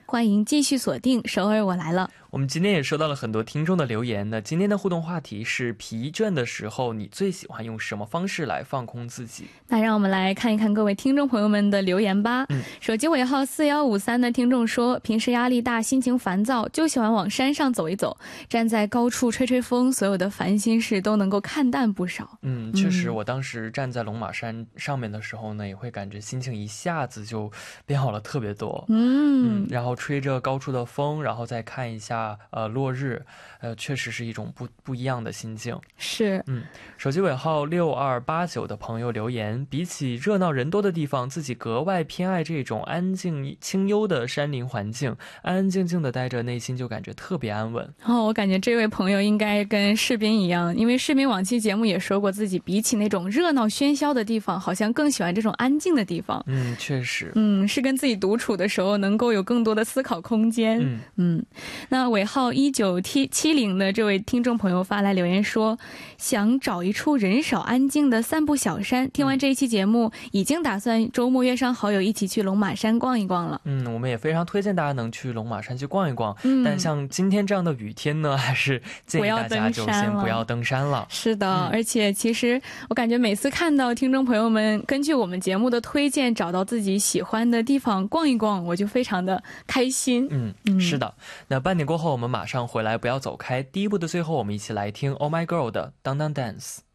欢迎继续锁定首尔我来了。 我们今天也收到了很多听众的留言呢。今天的互动话题是疲倦的时候你最喜欢用什么方式来放空自己？ 那让我们来看一看各位听众朋友们的留言吧。手机尾号4153的听众说，平时压力大心情烦躁就喜欢往山上走一走，站在高处吹吹风，所有的烦心事都能够看淡不少。 确实我当时站在龙马山上面的时候呢，也会感觉心情一下子就变好了特别多。然后吹着高处的风，然后再看一下落日，确实是一种不一样的心境。 是。 手机尾号6289的朋友留言，比起热闹人多的地方，自己格外偏爱这种安静清幽的山林环境，安安静静的待着，内心就感觉特别安稳。 我感觉这位朋友应该跟士兵一样，因为士兵往期节目也说过，自己比起那种热闹喧嚣的地方，好像更喜欢这种安静的地方。 确实。 是跟自己独处的时候能够有更多的思考空间。那尾号1970的这位听众朋友发来留言说，想找一处人少安静的散步小山，听完这一期节目已经打算周末约上好友一起去龙马山逛一逛了。 我们也非常推荐大家能去龙马山去逛一逛，但像今天这样的雨天呢，还是建议大家就先不要登山了。 是的，而且其实我感觉每次看到听众朋友们根据我们节目的推荐找到自己喜欢的地方逛一逛，我就非常的开心。 是的。那半点过后我们马上回来，不要走开。第一部的最后我们一起来听 Oh My Girl 的 Dang Dang Dance。